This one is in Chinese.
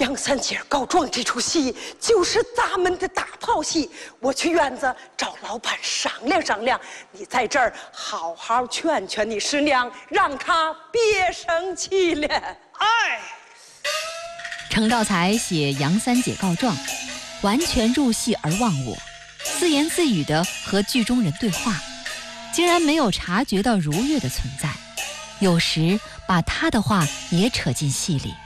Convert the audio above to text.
杨三姐告状这出戏就是咱们的大炮戏，我去院子找老板商量商量，你在这儿好好劝劝你师娘，让她别生气了。哎， 程兆才写杨三姐告状，完全入戏而忘我，自言自语地和剧中人对话，竟然没有察觉到如月的存在，有时把他的话也扯进戏里。